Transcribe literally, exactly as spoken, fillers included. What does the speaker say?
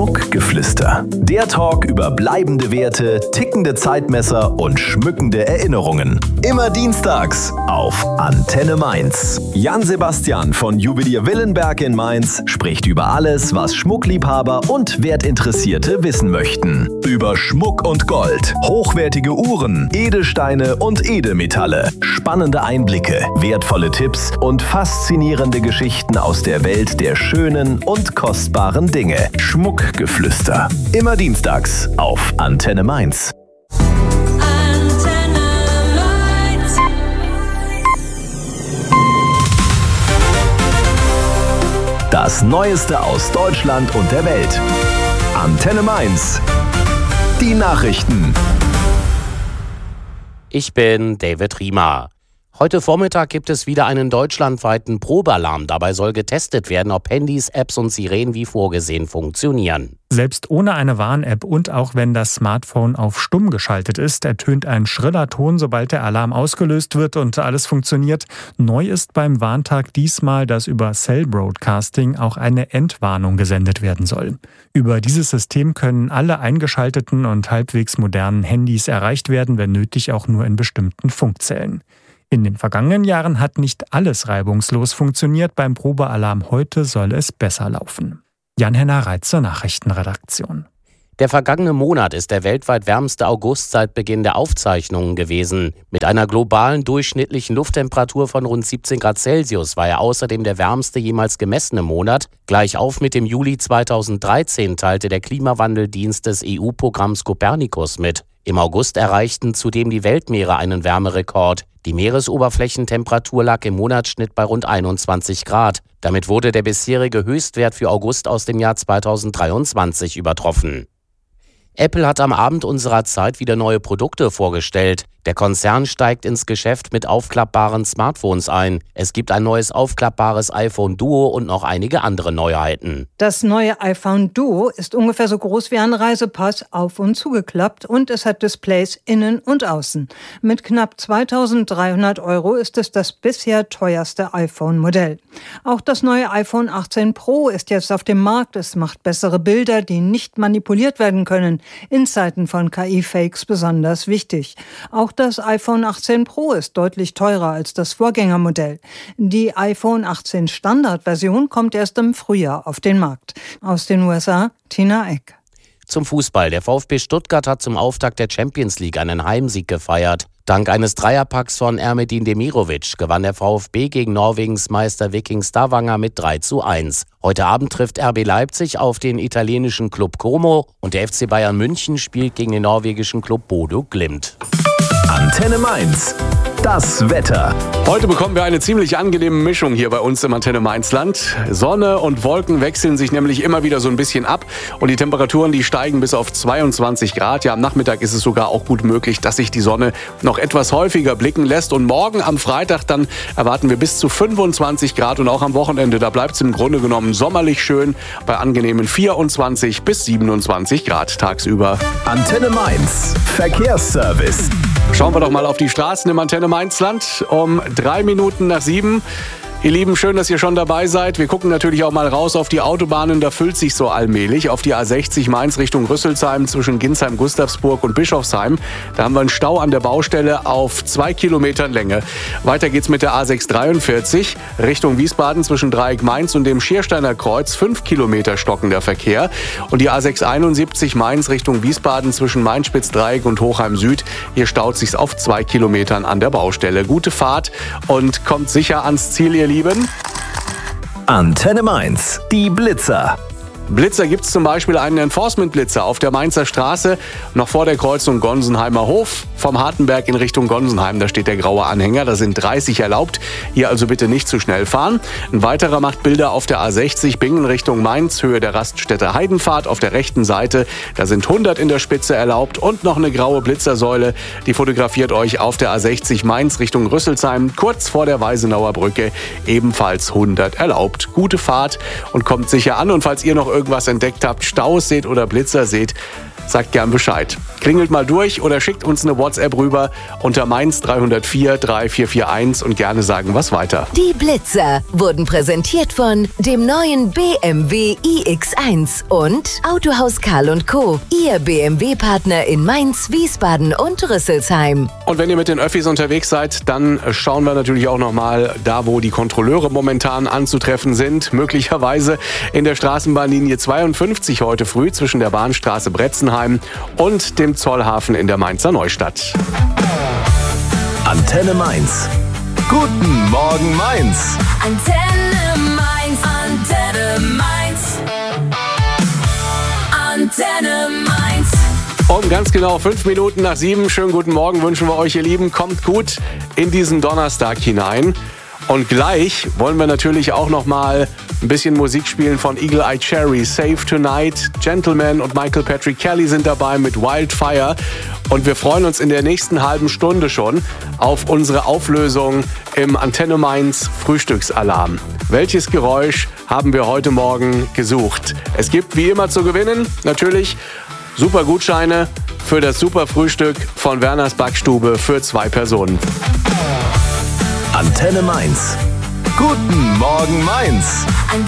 Schmuckgeflüster. Der Talk über bleibende Werte, tickende Zeitmesser und schmückende Erinnerungen. Immer dienstags auf Antenne Mainz. Jan Sebastian von Juwelier Willenberg in Mainz spricht über alles, was Schmuckliebhaber und Wertinteressierte wissen möchten. Über Schmuck und Gold, hochwertige Uhren, Edelsteine und Edelmetalle, spannende Einblicke, wertvolle Tipps und faszinierende Geschichten aus der Welt der schönen und kostbaren Dinge. Schmuckgeflüster. Immer dienstags auf Antenne Mainz. Antenne Mainz. Das Neueste aus Deutschland und der Welt. Antenne Mainz. Die Nachrichten. Ich bin David Riemer. Heute Vormittag gibt es wieder einen deutschlandweiten Probealarm. Dabei soll getestet werden, ob Handys, Apps und Sirenen wie vorgesehen funktionieren. Selbst ohne eine Warn-App und auch wenn das Smartphone auf stumm geschaltet ist, ertönt ein schriller Ton, sobald der Alarm ausgelöst wird und alles funktioniert. Neu ist beim Warntag diesmal, dass über Cell Broadcasting auch eine Entwarnung gesendet werden soll. Über dieses System können alle eingeschalteten und halbwegs modernen Handys erreicht werden, wenn nötig auch nur in bestimmten Funkzellen. In den vergangenen Jahren hat nicht alles reibungslos funktioniert. Beim Probealarm heute soll es besser laufen. Jan-Henner Reitz zur Nachrichtenredaktion. Der vergangene Monat ist der weltweit wärmste August seit Beginn der Aufzeichnungen gewesen. Mit einer globalen durchschnittlichen Lufttemperatur von rund siebzehn Grad Celsius war er außerdem der wärmste jemals gemessene Monat. Gleich auf mit dem Juli zweitausenddreizehn teilte der Klimawandeldienst des E U-Programms Copernicus mit. Im August erreichten zudem die Weltmeere einen Wärmerekord. Die Meeresoberflächentemperatur lag im Monatsschnitt bei rund einundzwanzig Grad. Damit wurde der bisherige Höchstwert für August aus dem Jahr zweitausenddreiundzwanzig übertroffen. Apple hat am Abend unserer Zeit wieder neue Produkte vorgestellt. Der Konzern steigt ins Geschäft mit aufklappbaren Smartphones ein. Es gibt ein neues aufklappbares iPhone Duo und noch einige andere Neuheiten. Das neue iPhone Duo ist ungefähr so groß wie ein Reisepass, auf und zugeklappt, und es hat Displays innen und außen. Mit knapp zweitausenddreihundert Euro ist es das bisher teuerste iPhone-Modell. Auch das neue iPhone achtzehn Pro ist jetzt auf dem Markt. Es macht bessere Bilder, die nicht manipuliert werden können. In Zeiten von K I-Fakes besonders wichtig. Auch das iPhone achtzehn Pro ist deutlich teurer als das Vorgängermodell. Die iPhone achtzehn Standardversion kommt erst im Frühjahr auf den Markt. Aus den U S A, Tina Eck. Zum Fußball. Der VfB Stuttgart hat zum Auftakt der Champions League einen Heimsieg gefeiert. Dank eines Dreierpacks von Ermedin Demirovic gewann der VfB gegen Norwegens Meister Viking Stavanger mit drei zu eins. Heute Abend trifft R B Leipzig auf den italienischen Club Como und der F C Bayern München spielt gegen den norwegischen Club Bodø Glimt. Antenne Mainz. Das Wetter. Heute bekommen wir eine ziemlich angenehme Mischung hier bei uns im Antenne Mainz-Land. Sonne und Wolken wechseln sich nämlich immer wieder so ein bisschen ab und die Temperaturen, die steigen bis auf zweiundzwanzig Grad. Ja, am Nachmittag ist es sogar auch gut möglich, dass sich die Sonne noch etwas häufiger blicken lässt. Und morgen am Freitag dann erwarten wir bis zu fünfundzwanzig Grad und auch am Wochenende, da bleibt es im Grunde genommen sommerlich schön bei angenehmen vierundzwanzig bis siebenundzwanzig Grad tagsüber. Antenne Mainz. Verkehrsservice. Schauen wir doch mal auf die Straßen im Antenne Mainzland um drei Minuten nach sieben. Ihr Lieben, schön, dass ihr schon dabei seid. Wir gucken natürlich auch mal raus auf die Autobahnen. Da füllt sich so allmählich. Auf die A sechzig Mainz Richtung Rüsselsheim zwischen Ginsheim, Gustavsburg und Bischofsheim. Da haben wir einen Stau an der Baustelle auf zwei Kilometern Länge. Weiter geht's mit der A sechshundertdreiundvierzig Richtung Wiesbaden zwischen Dreieck Mainz und dem Schiersteiner Kreuz. Fünf Kilometer stockender Verkehr. Und die A sechshunderteinundsiebzig Mainz Richtung Wiesbaden zwischen Mainz-Spitzdreieck und Hochheim Süd. Hier staut sich's auf zwei Kilometern an der Baustelle. Gute Fahrt und kommt sicher ans Ziel, ihr Lieben. Antenne Mainz. Die Blitzer. Blitzer gibt es zum Beispiel einen Enforcement-Blitzer auf der Mainzer Straße, noch vor der Kreuzung Gonsenheimer Hof. Vom Hartenberg in Richtung Gonsenheim, da steht der graue Anhänger, da sind dreißig erlaubt. Hier also bitte nicht zu schnell fahren. Ein weiterer macht Bilder auf der A sechzig Bingen Richtung Mainz, Höhe der Raststätte Heidenfahrt auf der rechten Seite. Da sind hundert in der Spitze erlaubt und noch eine graue Blitzersäule. Die fotografiert euch auf der A sechzig Mainz Richtung Rüsselsheim, kurz vor der Weisenauer Brücke, ebenfalls hundert erlaubt. Gute Fahrt und kommt sicher an. Und falls ihr noch irgendwas entdeckt habt, Staus seht oder Blitzer seht, sagt gern Bescheid. Klingelt mal durch oder schickt uns eine WhatsApp rüber unter Mainz drei null vier drei vier vier eins und gerne sagen was weiter. Die Blitzer wurden präsentiert von dem neuen B M W i X eins und Autohaus Karl und Co., Ihr B M W-Partner in Mainz, Wiesbaden und Rüsselsheim. Und wenn ihr mit den Öffis unterwegs seid, dann schauen wir natürlich auch nochmal da, wo die Kontrolleure momentan anzutreffen sind. Möglicherweise in der Straßenbahnlinie zweiundfünfzig heute früh zwischen der Bahnstraße Bretzenheim und dem Zollhafen in der Mainzer Neustadt. Antenne Mainz. Guten Morgen Mainz. Antenne Mainz, Antenne Mainz, Antenne Mainz. Um ganz genau fünf Minuten nach sieben. Schönen guten Morgen wünschen wir euch, ihr Lieben. Kommt gut in diesen Donnerstag hinein. Und gleich wollen wir natürlich auch noch mal ein bisschen Musik spielen von Eagle Eye Cherry. Save Tonight, Gentleman und Michael Patrick Kelly sind dabei mit Wildfire. Und wir freuen uns in der nächsten halben Stunde schon auf unsere Auflösung im Antenne Mainz Frühstücksalarm. Welches Geräusch haben wir heute Morgen gesucht? Es gibt wie immer zu gewinnen natürlich super Gutscheine für das super Frühstück von Werners Backstube für zwei Personen. Antenne Mainz. Guten Morgen Mainz.